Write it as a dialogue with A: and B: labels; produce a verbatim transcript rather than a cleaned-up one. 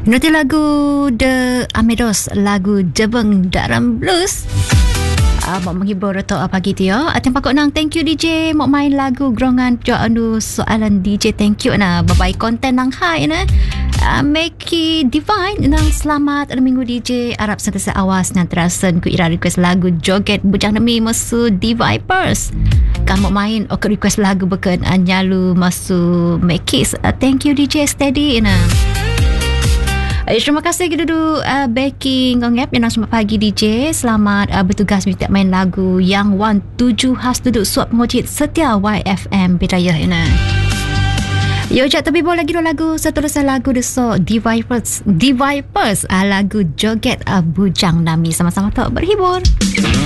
A: Nanti lagu The Amedos, lagu Jebeng Dalam Blues. Uh, mau menghibur atau apa gitu ya. Atin pakok nang thank you D J mau main lagu gerongan jo anu soalan D J thank you na babai konten nang hai na. Uh, Meki Divine nang selamat ada minggu D J Arab sentiasa awas nang terasan ku ira request lagu joget bujang demi masu Divipers. Kamu main ok request lagu beken anyalu masu Meki. Uh, thank you D J steady na. Eh, terima kasih kita dulu uh, Becky Ngongep yang langsung pagi D J. Selamat uh, bertugas minta main lagu yang Wan tujuh khas duduk suap pengocit setia Y F M Bidayah ini. Yo jat tapi boleh lagi dua lagu seterusnya lagu desok Divipers Divipers uh, lagu joget uh, bujang nami sama-sama tak berhibur.